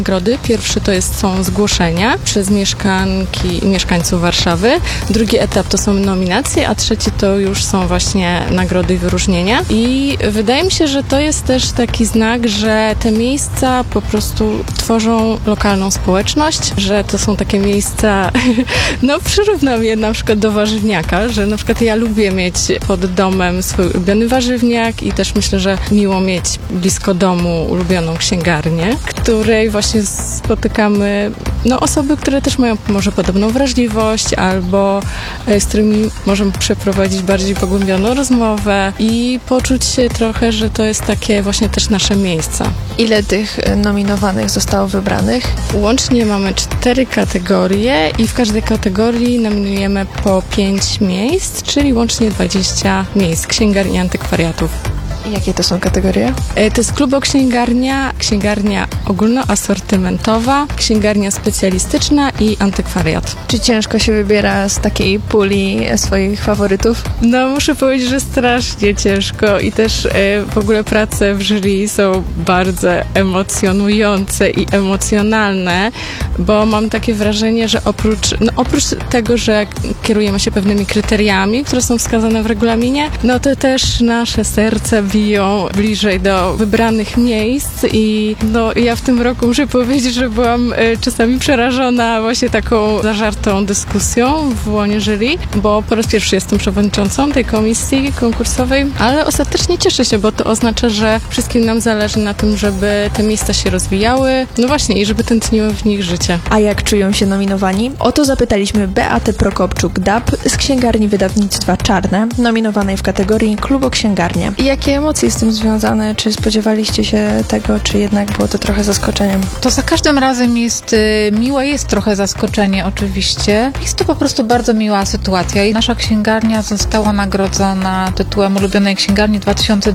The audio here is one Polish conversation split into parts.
nagrody. Pierwszy są zgłoszenia przez mieszkanki i mieszkańców Warszawy. Drugi etap to są nominacje, a trzeci to już są właśnie nagrody i wyróżnienia. I wydaje mi się, że to jest też taki znak, że te miejsca po prostu tworzą lokalną społeczność, że to są takie miejsca, przyrównam je na przykład do warzywniaka, że na przykład ja lubię mieć pod domem swój ulubiony warzywniak i też myślę, że miło mieć blisko domu ulubioną księgarnię, której właśnie spotykamy osoby, które też mają może podobną wrażliwość albo z którymi możemy przeprowadzić bardziej pogłębioną rozmowę i poczuć się trochę, że to jest takie właśnie też nasze miejsca. Ile tych nominowanych zostało wybranych? Łącznie mamy 4 kategorie i w każdej kategorii nominujemy po 5 miejsc, czyli łącznie 20 miejsc księgarni i antykwariatów. Jakie to są kategorie? To jest kluboksięgarnia, księgarnia ogólnoasortymentowa, księgarnia specjalistyczna i antykwariat. Czy ciężko się wybiera z takiej puli swoich faworytów? Muszę powiedzieć, że strasznie ciężko i też w ogóle prace w jury są bardzo emocjonujące i emocjonalne, bo mam takie wrażenie, że oprócz tego, że kierujemy się pewnymi kryteriami, które są wskazane w regulaminie, to też nasze serce biją bliżej do wybranych miejsc i ja w tym roku muszę powiedzieć, że byłam czasami przerażona właśnie taką zażartą dyskusją w łonie jury, bo po raz pierwszy jestem przewodniczącą tej komisji konkursowej, ale ostatecznie cieszę się, bo to oznacza, że wszystkim nam zależy na tym, żeby te miejsca się rozwijały, właśnie i żeby tętniło w nich życie. A jak czują się nominowani? O to zapytaliśmy Beatę Prokopczuk-Dab z księgarni wydawnictwa Czarne, nominowanej w kategorii Kluboksięgarnia. I jakie emocje z tym związane? Czy spodziewaliście się tego, czy jednak było to trochę zaskoczeniem? To za każdym razem jest miłe, jest trochę zaskoczenie oczywiście. Jest to po prostu bardzo miła sytuacja i nasza księgarnia została nagrodzona tytułem ulubionej księgarni w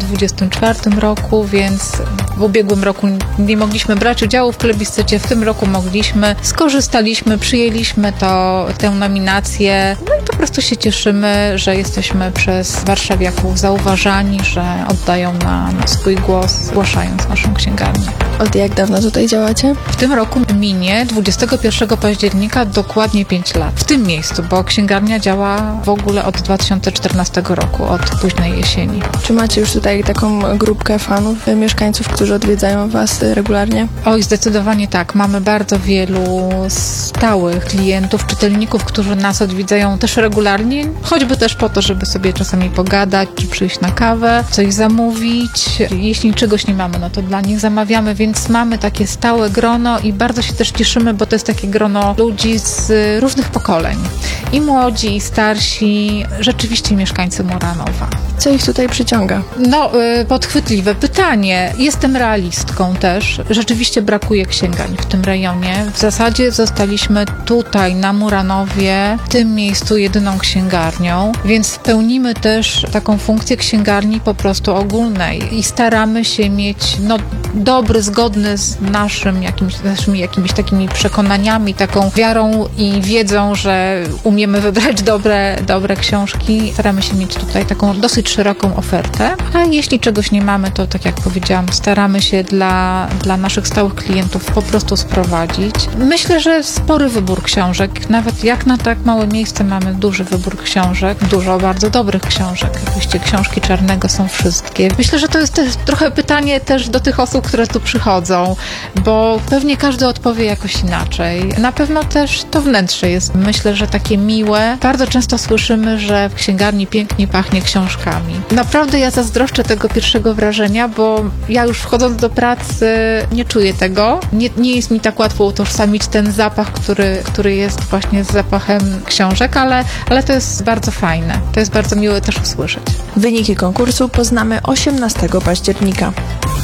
2024 roku, więc w ubiegłym roku nie mogliśmy brać udziału w plebiscycie, w tym roku mogliśmy. Skorzystaliśmy, przyjęliśmy tę nominację, i po prostu się cieszymy, że jesteśmy przez warszawiaków zauważani, że oddają na swój głos, zgłaszając naszą księgarnię. Od jak dawna tutaj działacie? W tym roku minie 21 października dokładnie 5 lat. W tym miejscu, bo księgarnia działa w ogóle od 2014 roku, od późnej jesieni. Czy macie już tutaj taką grupkę fanów, mieszkańców, którzy odwiedzają Was regularnie? Oj, zdecydowanie tak. Mamy bardzo wielu stałych klientów, czytelników, którzy nas odwiedzają też regularnie, choćby też po to, żeby sobie czasami pogadać, czy przyjść na kawę, coś zamówić. Jeśli czegoś nie mamy, to dla nich zamawiamy, więc mamy takie stałe grono i bardzo się też cieszymy, bo to jest takie grono ludzi z różnych pokoleń. I młodzi, i starsi, rzeczywiście mieszkańcy Muranowa. Co ich tutaj przyciąga? Podchwytliwe pytanie. Jestem realistką też. Rzeczywiście brakuje księgarni w tym rejonie. W zasadzie zostaliśmy tutaj na Muranowie, w tym miejscu jedyną księgarnią, więc pełnimy też taką funkcję księgarni po prostu ogólnej i staramy się mieć dobry, zgodny z naszymi jakimiś takimi przekonaniami, taką wiarą i wiedzą, że umiemy wybrać dobre książki. Staramy się mieć tutaj taką dosyć szeroką ofertę, a jeśli czegoś nie mamy, to tak jak powiedziałam, staramy się dla naszych stałych klientów po prostu sprowadzić. Myślę, że spory wybór książek, nawet jak na tak małe miejsce mamy duży wybór książek, dużo bardzo dobrych książek. Oczywiście książki Czarnego są wszystkie. Myślę, że to jest też trochę pytanie też do tych osób, które tu przychodzą, bo pewnie każdy odpowie jakoś inaczej. Na pewno też to wnętrze jest, myślę, że takie miłe. Bardzo często słyszymy, że w księgarni pięknie pachnie książkami. Naprawdę ja zazdroszczę tego pierwszego wrażenia, bo ja już wchodząc do pracy nie czuję tego. Nie jest mi tak łatwo utożsamić ten zapach, który jest właśnie z zapachem książek, ale to jest bardzo fajne. To jest bardzo miłe też usłyszeć. Wyniki konkursu poznamy 18 października.